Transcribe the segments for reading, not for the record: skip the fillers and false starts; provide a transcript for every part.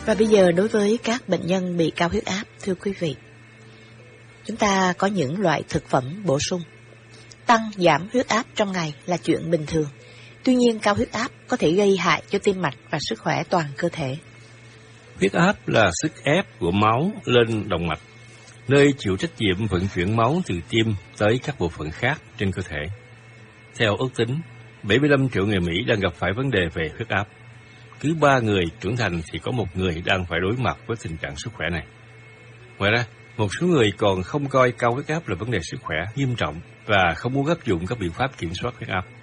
Và bây giờ đối với các bệnh nhân bị cao huyết áp, thưa quý vị, chúng ta có những loại thực phẩm bổ sung. Tăng giảm huyết áp trong ngày là chuyện bình thường. Tuy nhiên cao huyết áp có thể gây hại cho tim mạch và sức khỏe toàn cơ thể. Huyết áp là sức ép của máu lên động mạch, nơi chịu trách nhiệm vận chuyển máu từ tim tới các bộ phận khác trên cơ thể. Theo ước tính, 75 triệu người Mỹ đang gặp phải vấn đề về huyết áp. Cứ 3 người trưởng thành thì có một người đang phải đối mặt với tình trạng sức khỏe này. Ngoài ra, một số người còn không coi cao huyết áp là vấn đề sức khỏe nghiêm trọng và không muốn áp dụng các biện pháp kiểm soát huyết áp.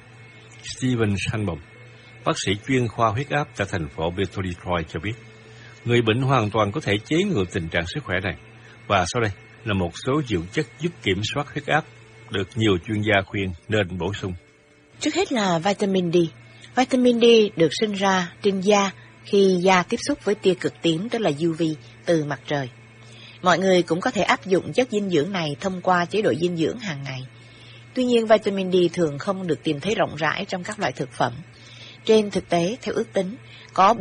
Steven Sanbom, bác sĩ chuyên khoa huyết áp tại thành phố Metro Detroit cho biết, người bệnh hoàn toàn có thể chế ngự tình trạng sức khỏe này. Và sau đây là một số dưỡng chất giúp kiểm soát huyết áp được nhiều chuyên gia khuyên nên bổ sung. Trước hết là vitamin D. Vitamin D được sinh ra trên da khi da tiếp xúc với tia cực tím, tức là UV, từ mặt trời. Mọi người cũng có thể áp dụng chất dinh dưỡng này thông qua chế độ dinh dưỡng hàng ngày. Tuy nhiên, vitamin D thường không được tìm thấy rộng rãi trong các loại thực phẩm. Trên thực tế, theo ước tính, có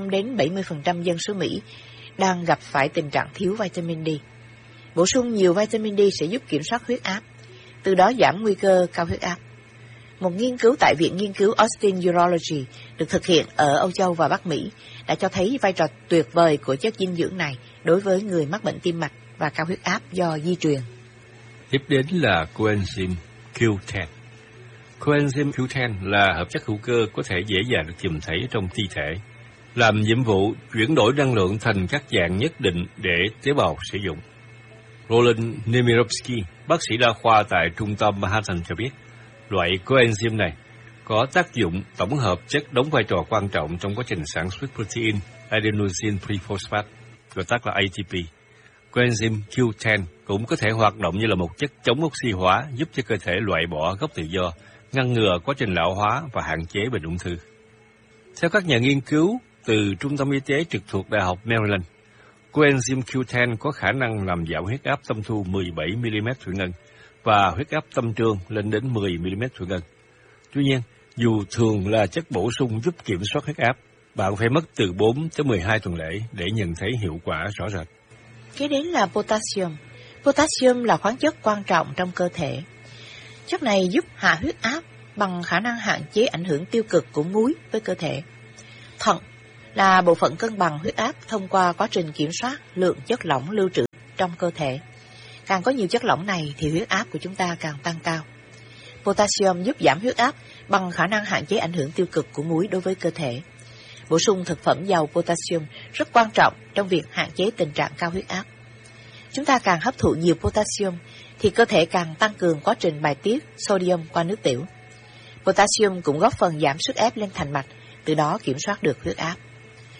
45-70% dân số Mỹ đang gặp phải tình trạng thiếu vitamin D. Bổ sung nhiều vitamin D sẽ giúp kiểm soát huyết áp, từ đó giảm nguy cơ cao huyết áp. Một nghiên cứu tại Viện Nghiên cứu Austin Urology được thực hiện ở Âu Châu và Bắc Mỹ đã cho thấy vai trò tuyệt vời của chất dinh dưỡng này đối với người mắc bệnh tim mạch và cao huyết áp do di truyền. Tiếp đến là coenzyme Q10. Coenzyme Q10 là hợp chất hữu cơ có thể dễ dàng được tìm thấy trong thi thể, làm nhiệm vụ chuyển đổi năng lượng thành các dạng nhất định để tế bào sử dụng. Roland Nemirovsky, bác sĩ đa khoa tại Trung tâm Manhattan cho biết, loại coenzyme này có tác dụng tổng hợp chất đóng vai trò quan trọng trong quá trình sản xuất protein adenosine triphosphate, gọi tắt là ATP. Coenzyme Q10 cũng có thể hoạt động như là một chất chống oxy hóa, giúp cho cơ thể loại bỏ gốc tự do, ngăn ngừa quá trình lão hóa và hạn chế bệnh ung thư. Theo các nhà nghiên cứu từ Trung tâm Y tế trực thuộc Đại học Maryland, coenzyme Q10 có khả năng làm giảm huyết áp tâm thu 17 mm thủy ngân và huyết áp tâm trương lên đến 10 mm thủy ngân. Tuy nhiên, dù thường là chất bổ sung giúp kiểm soát huyết áp, bạn phải mất từ 4 tới 12 tuần lễ để nhận thấy hiệu quả rõ rệt. Kế đến là potassium. Potassium là khoáng chất quan trọng trong cơ thể. Chất này giúp hạ huyết áp bằng khả năng hạn chế ảnh hưởng tiêu cực của muối với cơ thể. Thận là bộ phận cân bằng huyết áp thông qua quá trình kiểm soát lượng chất lỏng lưu trữ trong cơ thể. Càng có nhiều chất lỏng này thì huyết áp của chúng ta càng tăng cao. Potassium giúp giảm huyết áp bằng khả năng hạn chế ảnh hưởng tiêu cực của muối đối với cơ thể. Bổ sung thực phẩm giàu potassium rất quan trọng trong việc hạn chế tình trạng cao huyết áp. Chúng ta càng hấp thụ nhiều potassium thì cơ thể càng tăng cường quá trình bài tiết sodium qua nước tiểu. Potassium cũng góp phần giảm sức ép lên thành mạch, từ đó kiểm soát được huyết áp.